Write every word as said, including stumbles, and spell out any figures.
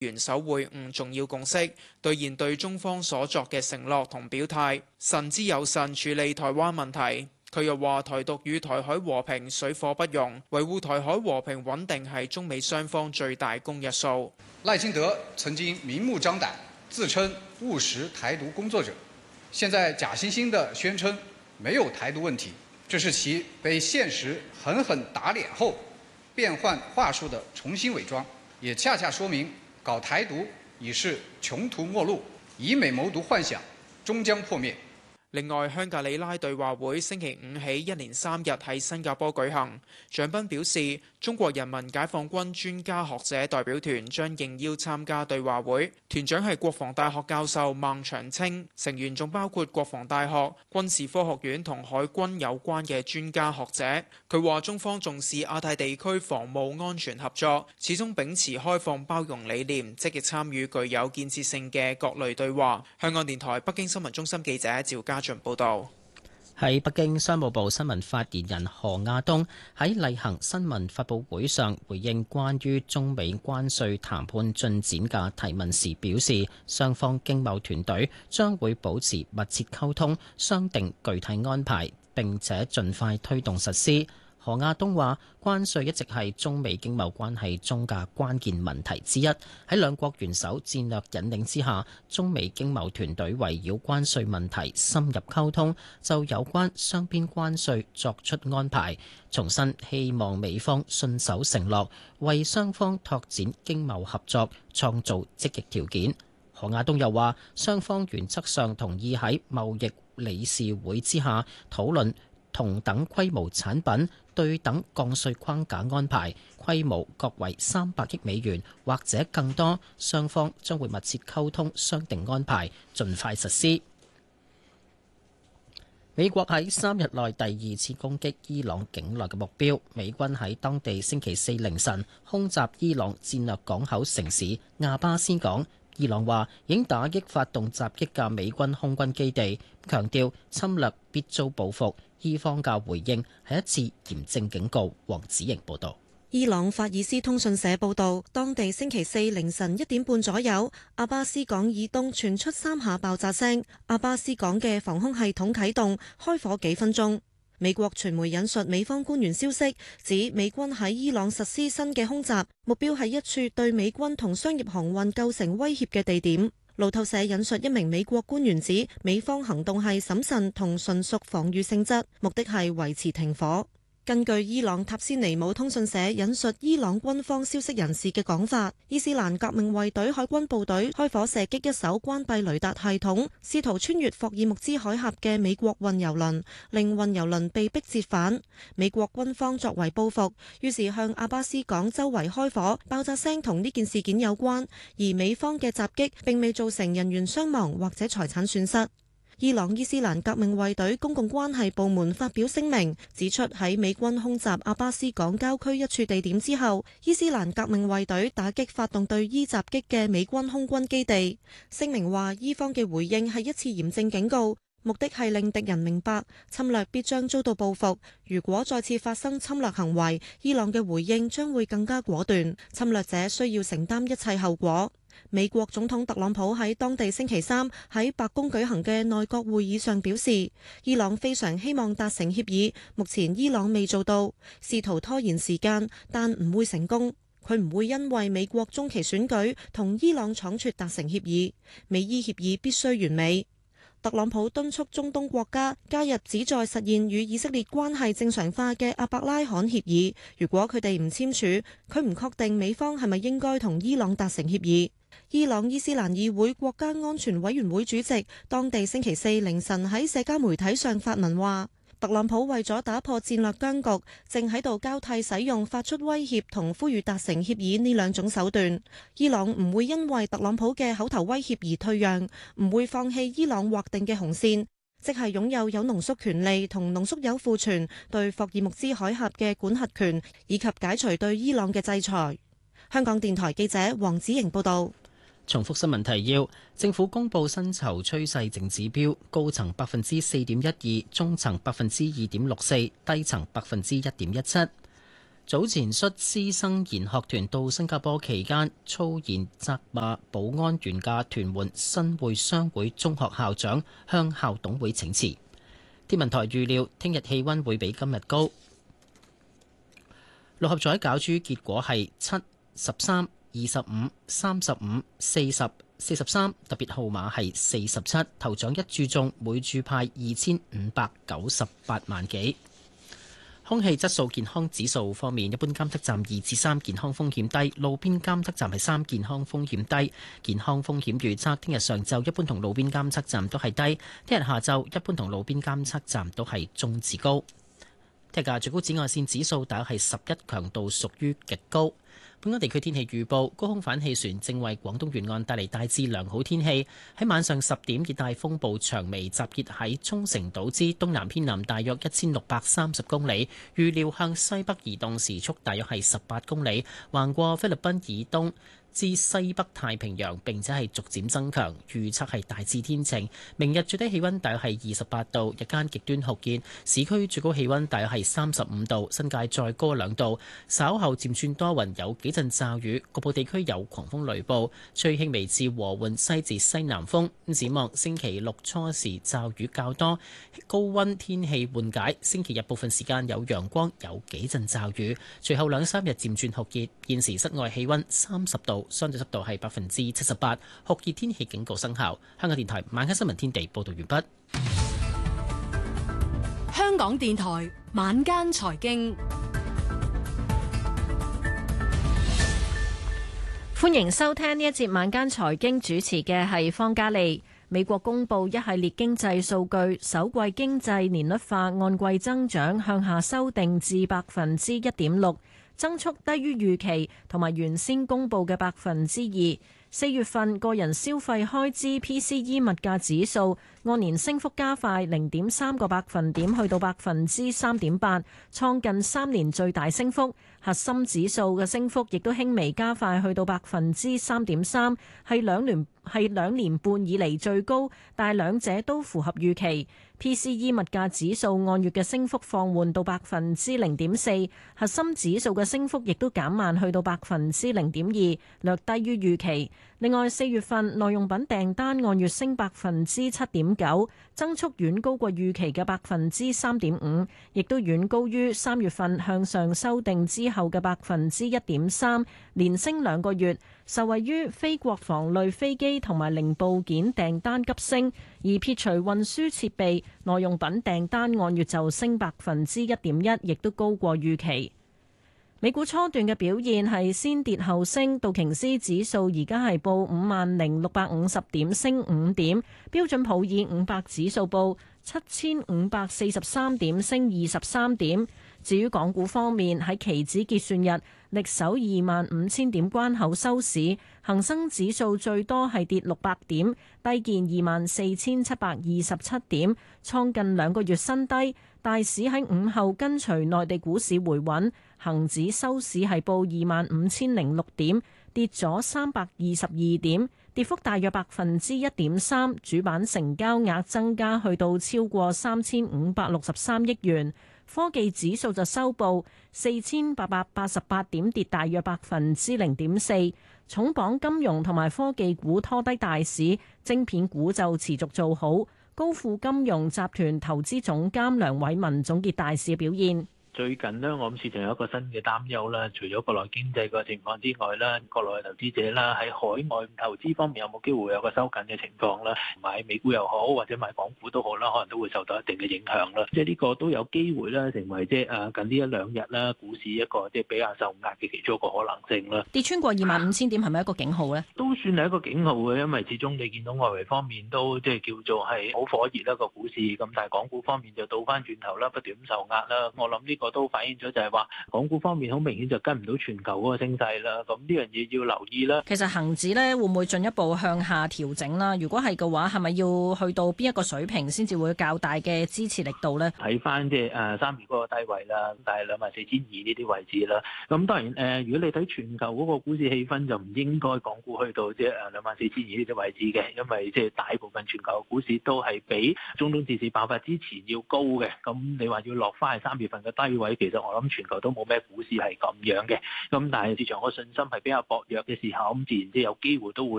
元首會晤重要共識，兌現對中方所作嘅承諾同表態，慎之又慎處理台灣問題。佢又話：台獨與台海和平水火不容，維護台海和平穩定係中美雙方最大公約數。 賴清德曾經明目張膽自稱務實台獨工作者，現在假惺惺地宣稱沒有台獨問題，這是其被現實狠狠打臉後變換話術的重新偽裝，也恰恰說明搞台獨已是窮途末路，以美謀獨幻想終將破滅。 另外，香格里拉對話會星期五起一連三日喺新加坡舉行。蔣斌表示，中國人民解放軍專家學者代表團將應邀參加對話會，團長係國防大學教授孟長青，成員仲包括國防大學、軍事科學院同海軍有關嘅專家學者。佢話中方重視亞太地區防務安全合作，始終秉持開放包容理念，積極參與具有建設性嘅各類對話。香港電台北京新聞中心記者趙家俊報道。 喺北京，商務部新聞發言人何亞東喺例行新聞發佈會上回應關於中美關稅談判進展嘅提問時表示，雙方經貿團隊將會保持密切溝通，商定具體安排，並且盡快推動實施。何亞東話：關稅一直係中美經貿關係中嘅關鍵問題之一。喺兩國元首戰略引領之下，中美經貿團隊圍繞關稅問題深入溝通，就有關雙邊關稅作出安排。重申希望美方信守承諾，為雙方拓展經貿合作創造積極條件。何亞東又話：雙方原則上同意喺貿易理事會之下討論同等規模產品對等降稅框架安排，規模各為三百億美元或者更多，雙方將會密切溝通商定安排，盡快實施。美國喺三日內第二次攻擊伊朗境內嘅目標，美軍喺當地星期四凌晨空襲伊朗戰略港口城市亞巴斯港。伊朗話已經打擊發動襲擊嘅美軍空軍基地，強調侵略必遭報復。伊方嘅回應係一次嚴正警告。黃子瑩報道。 伊朗法爾斯通訊社報道，當地星期四凌晨一點半左右，阿巴斯港以東傳出三下爆炸聲，阿巴斯港嘅防空系統啟動，開火幾分鐘。美國傳媒引述美方官員消息，指美軍喺伊朗實施新嘅空襲，目標係一處對美軍同商業航運構成威脅嘅地點。路透社引述一名美國官員指，美方行動係審慎同純屬防禦性質，目的係維持停火。根據伊朗塔斯尼姆通訊社引述伊朗軍方消息人士嘅講法，伊斯蘭革命衛隊海軍部隊開火射擊一艘關閉雷達系統，試圖穿越霍爾木茲海峽嘅美國運油輪，令運油輪被迫折返。美國軍方作為報復，於是向阿巴斯港周圍開火，爆炸聲同呢件事件有關，而美方嘅襲擊並未造成人員傷亡或者財產損失。伊朗伊斯蘭革命衛隊公共關係部門發表聲明，指出喺美軍空襲阿巴斯港郊區一處地點之後，伊斯蘭革命衛隊打擊發動對伊襲擊嘅美軍空軍基地。聲明話，伊方嘅回應係一次嚴正警告，目的係令敵人明白侵略必將遭到報復。如果再次發生侵略行為，伊朗嘅回應將會更加果斷，侵略者需要承擔一切後果。美國總統特朗普喺當地星期三喺白宮舉行嘅內閣會議上表示，伊朗非常希望達成協議，目前伊朗未做到，試圖拖延時間，但唔會成功。佢唔會因為美國中期選舉同伊朗倉促達成協議，美伊協議必須完美。特朗普敦促中東國家加入旨在實現與以色列關係正常化嘅阿伯拉罕協議，如果佢哋唔簽署，佢唔確定美方係咪應該同伊朗達成協議。伊朗伊斯蘭議會國家安全委員會主席當地星期四凌晨喺社交媒體上發文話，特朗普為咗打破戰略僵局，正喺度交替使用發出威脅同呼籲達成協議呢兩種手段。伊朗唔會因為特朗普嘅口頭威脅而退讓，唔會放棄伊朗劃定嘅紅線，即係擁有有濃縮權利同濃縮鈾庫存對霍爾木茲海峽嘅管轄權，以及解除對伊朗嘅制裁。香港電台記者黃子瑩報道。 重複新聞提要：政府公布薪酬趨勢淨指標，高層百分之四點一二，中層百分之二點六四，低層百分之一點一七。 早前率師生研學團到新加坡期間，粗言責罵保安員嘅屯門新會商會中學校長，向校董會請辭。天文台預料聽日氣溫會比今日高。六合彩攪珠結果係七、十三、二十五、三十五、四十、四十三，特別號碼係四十七，頭獎一注中，每注派二千五百九十八萬幾。空氣質素健康指數方面，一般監測站二至三，健康風險低；路邊監測站係三，健康風險低。健康風險預測，聽日上晝一般同路邊監測站都係低，聽日下晝一般同路邊監測站都係中至高。聽日嘅最高紫外線指數大約係十一，強度屬於極高。本港地區天氣預報，高空反氣旋正為廣東沿岸帶嚟大致良好天氣。喺晚上十點，熱帶風暴長眉集結喺沖繩島之東南偏南大約一千六百三十公里，預料向西北移動，時速大約係十八公里，橫過菲律賓以東至西北太平洋，並且係逐漸增強，預測係大致天晴。明日最低氣溫大約係二十八度，日間極端酷熱，市區最高氣溫大約係三十五度，新界再高兩度。稍後漸轉多雲，有幾陣驟雨，局部地區有狂風雷暴，吹輕微至和緩西至西南風。展望星期六初時驟雨較多，高溫天氣緩解。星期日部分時間有陽光，有幾陣驟雨，隨後兩三日漸轉酷熱。現時室外氣溫三十度。相對濕度係百分之七十八，酷熱天氣警告生效。香港電台晚間新聞天地報道完畢。 香港電台晚間財經，歡迎收聽呢一節晚間財經，主持嘅係方嘉利。美國公布一系列經濟數據，首季經濟年率化按季增長向下修訂至百分之一點六。增速低於預期同埋原先公佈嘅百分之二。四月份個人消費開支 P C E 物價指數按年升幅加快零點三個百分點，去到百分之三點八，創近三年最大升幅。核心指數嘅升幅亦都輕微加快，去到百分之三點三，係兩年係兩年半以嚟最高，但係兩者都符合預期。P C E 物價指數按月嘅升幅放緩到百分之零點四，核心指數嘅升幅亦都減慢去到百分之零點二，略低於預期。另外，四月份耐用品訂單按月升百分之七點九，增速遠高過預期嘅百分之三點五，亦都遠高於三月份向上修訂之後嘅百分之一點三，連升兩個月。受惠於非國防類飛機同埋零部件訂單急升，而撇除運輸設備，耐用品訂單按月就升百分之一點一，亦都高過預期。美股初段嘅表現係先跌後升，道瓊斯指數而家係報五萬零六百五十點，升五點；標準普爾五百指數報七千五百四十三點，升二十三點。至於港股方面，喺期指結算日力守二萬五千點關口收市，恒生指數最多係跌六百點，低見二萬四千七百二十七點，創近兩個月新低。大市喺午後跟隨內地股市回穩，恒指收市係報二萬五千零六點，跌咗三百二十二點，跌幅大約百分之一點三。主板成交額增加去到超過三千五百六十三億元。科技指數就收報四千八百八十八點，跌大約百分之零點四。重磅金融同埋科技股拖低大市，晶片股就持續做好。高富金融集團投資總監梁偉文總結大市表現。 最近呢，我諗市場有一個新嘅擔憂啦。除咗國內經濟個情況之外啦，國內投資者啦喺海外投資方面有冇機會有個收緊嘅情況啦？買美股又好，或者買港股都好啦，可能都會受到一定嘅影響啦。即係呢個都有機會啦，成為即係誒近呢一兩日啦，股市一個即係比較受壓嘅其中一個可能性啦。 跌穿過二萬五千點係咪一個警號咧？ 都算係一個警號嘅，因為始終你見到外圍方面都即係叫做係好火熱啦個股市，咁但係港股方面就倒翻轉頭啦，不斷咁受壓啦。我諗呢個都反映咗就係話，港股方面好明顯就跟唔到全球嗰個升勢啦。咁呢樣嘢要留意啦。 其實恒指咧會唔會進一步向下調整啦？如果係嘅話，係咪要去到邊一個水平先至會較大嘅支持力度咧？ 睇翻即係誒三月嗰個低位啦，但係兩萬四千二呢啲位置啦。咁當然誒、呃，如果你睇全球嗰個股市氣氛，就唔應該港股去到即係誒兩萬四千二呢啲位置嘅，因為即係大部分全球股市都係比中東戰事爆發之前要高嘅。咁你話要落翻係三月份嘅低低位，其實我諗全球都冇咩股市係咁樣嘅。咁但係市場個信心係比較薄弱嘅時候，咁自然即係有機會都會